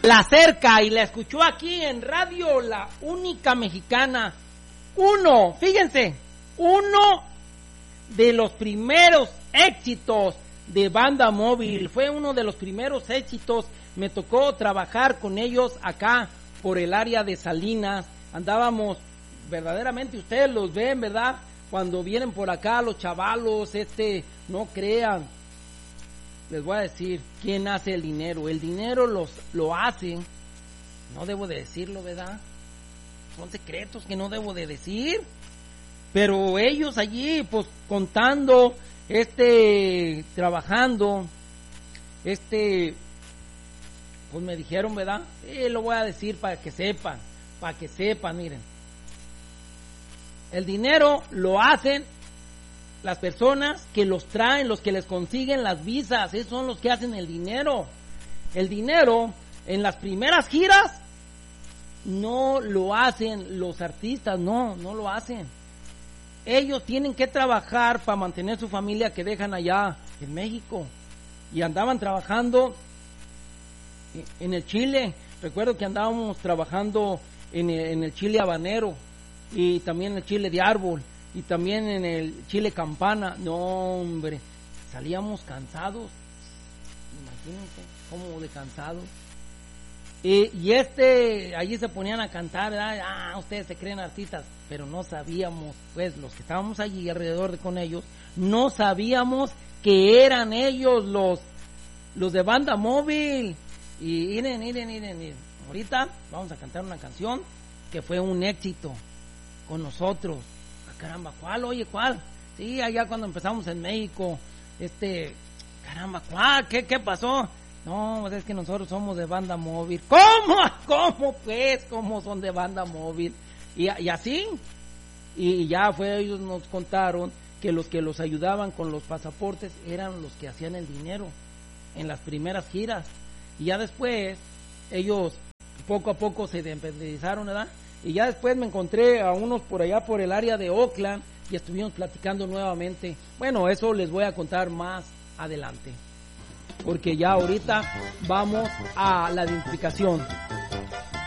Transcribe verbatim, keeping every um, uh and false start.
la cerca y la escuchó aquí en Radio La Única Mexicana. Uno, fíjense, uno de los primeros éxitos de Banda Móvil, fue uno de los primeros éxitos. Me tocó trabajar con ellos acá por el área de Salinas. Andábamos, verdaderamente ustedes los ven, ¿verdad? Cuando vienen por acá los chavalos, este, no crean. Les voy a decir quién hace el dinero. El dinero los lo hacen, no debo de decirlo, ¿verdad? Son secretos que no debo de decir. Pero ellos allí, pues, contando, este, trabajando, este, pues me dijeron, ¿verdad? Sí, lo voy a decir para que sepan, para que sepan, miren. El dinero lo hacen las personas que los traen, los que les consiguen las visas, esos son los que hacen el dinero. El dinero en las primeras giras no lo hacen los artistas, no, no lo hacen. Ellos tienen que trabajar para mantener su familia que dejan allá en México. Y andaban trabajando en el Chile. Recuerdo que andábamos trabajando en el, en el Chile habanero y también en el Chile de árbol y también en el Chile campana. No, hombre, salíamos cansados. Imagínense cómo de cansados. Y, y este, allí se ponían a cantar, ¿verdad? Ah, ustedes se creen artistas, pero no sabíamos, pues los que estábamos allí alrededor de con ellos, no sabíamos que eran ellos los, los de Banda Móvil. Y miren, miren, miren, miren, ahorita vamos a cantar una canción que fue un éxito con nosotros. Ah, caramba, ¿cuál? Oye, ¿cuál? Sí, allá cuando empezamos en México, este, caramba, ¿cuál? ¿Qué, qué pasó? No, es que nosotros somos de Banda Móvil. ¿Cómo? ¿Cómo pues? ¿Cómo son de Banda Móvil? Y, y así, y ya fue, ellos nos contaron que los que los ayudaban con los pasaportes eran los que hacían el dinero en las primeras giras. Y ya después, ellos poco a poco se independizaron, ¿verdad? Y ya después me encontré a unos por allá por el área de Oakland y estuvimos platicando nuevamente. Bueno, eso les voy a contar más adelante, porque ya ahorita vamos a la identificación.